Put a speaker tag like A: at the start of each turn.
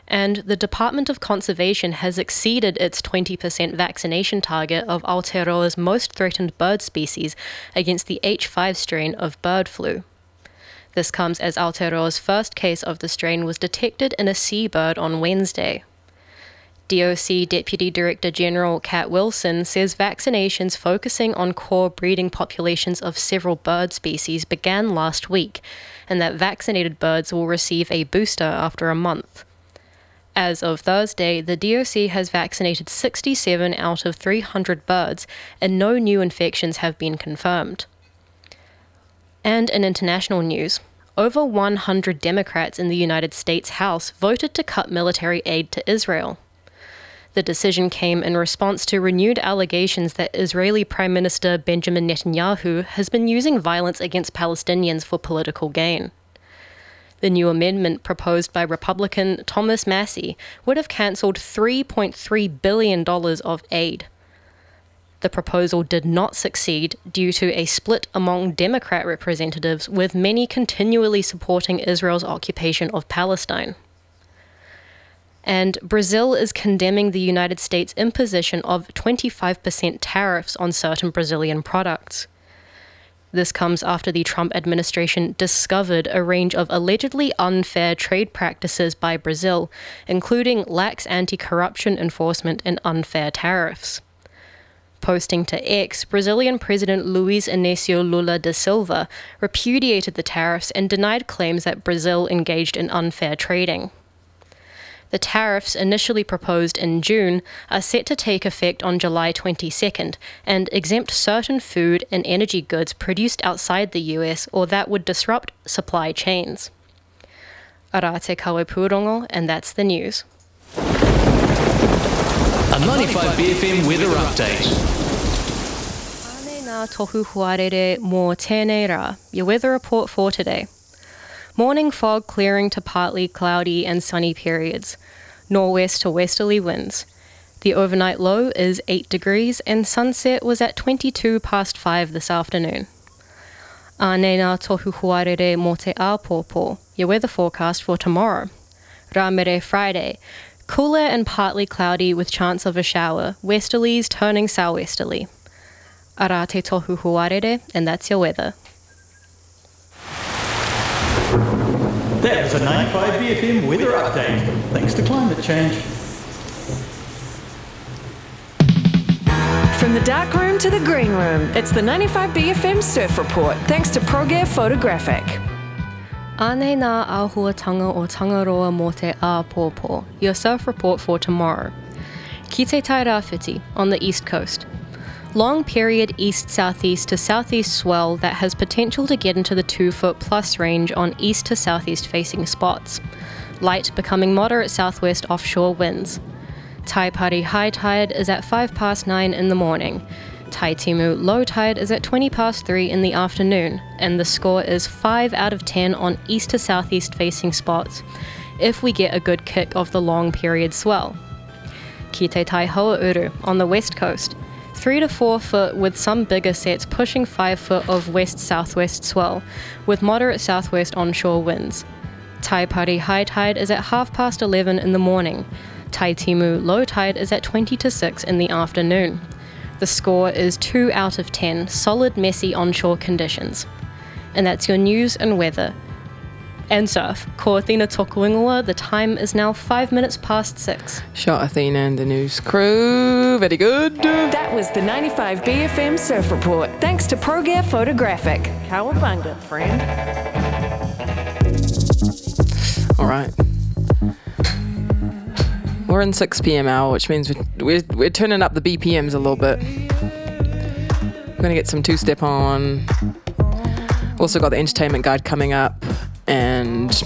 A: And the Department of Conservation has exceeded its 20% vaccination target of Aotearoa's most threatened bird species against the H5 strain of bird flu. This comes as Aotearoa's first case of the strain was detected in a seabird on Wednesday. DOC Deputy Director General Kat Wilson says vaccinations focusing on core breeding populations of several bird species began last week, and that vaccinated birds will receive a booster after a month. As of Thursday, the DOC has vaccinated 67 out of 300 birds, and no new infections have been confirmed. And in international news, over 100 Democrats in the United States House voted to cut military aid to Israel. The decision came in response to renewed allegations that Israeli Prime Minister Benjamin Netanyahu has been using violence against Palestinians for political gain. The new amendment proposed by Republican Thomas Massie would have cancelled $3.3 billion of aid. The proposal did not succeed due to a split among Democrat representatives, with many continually supporting Israel's occupation of Palestine. And Brazil is condemning the United States' imposition of 25% tariffs on certain Brazilian products. This comes after the Trump administration discovered a range of allegedly unfair trade practices by Brazil, including lax anti-corruption enforcement and unfair tariffs. Posting to X, Brazilian President Luiz Inácio Lula da Silva repudiated the tariffs and denied claims that Brazil engaged in unfair trading. The tariffs, initially proposed in June, are set to take effect on July 22nd and exempt certain food and energy goods produced outside the US or that would disrupt supply chains. Arate Kawepurongo, and that's the news.
B: A 95BFM weather update.
A: Ane nā tohu huarere mō tēnei rā, your weather report for today. Morning fog clearing to partly cloudy and sunny periods. Northwest to westerly winds. The overnight low is 8 degrees and sunset was at 22 past 5 this afternoon. Ane nā tohu huarere mō te āpōpō, your weather forecast for tomorrow. Rāmere Friday. Cooler and partly cloudy with chance of a shower, westerlies turning southwesterly. Arate tohu huarere, and that's your weather.
C: That was a 95BFM weather update. Thanks to climate change.
D: From the dark room to the green room, it's the 95BFM Surf Report, thanks to ProGear Photographic.
A: Ane nā āhuatanga o Tangaroa mō te āpōpō, your surf report for tomorrow. Ki te Tairawhiti, on the east coast. Long period east-southeast to southeast swell that has potential to get into the 2-foot plus range on east to southeast facing spots. Light becoming moderate southwest offshore winds. Taipari high tide is at 5 past 9 in the morning. Taitimu low tide is at 20 past 3 in the afternoon, and the score is 5 out of 10 on east to southeast facing spots, if we get a good kick of the long period swell. Ki te Taihoauru, on the west coast. 3 to 4 foot with some bigger sets pushing 5 foot of west-southwest swell, with moderate southwest onshore winds. Taipari high tide is at 11:30 in the morning. Taitimu low tide is at 20 to 6 in the afternoon. The score is 2 out of 10, solid messy onshore conditions. And that's your news and weather. And surf. Ko Athena Tokuingoa, the time is now 5 minutes past 6.
E: Shot Athena and the news crew. Very good.
D: That was the 95BFM Surf Report, thanks to ProGear Photographic. Cowabunga, friend.
E: All right. We're in 6 p.m. hour, which means we're turning up the BPMs a little bit. We're going to get some two-step on. Also got the entertainment guide coming up. And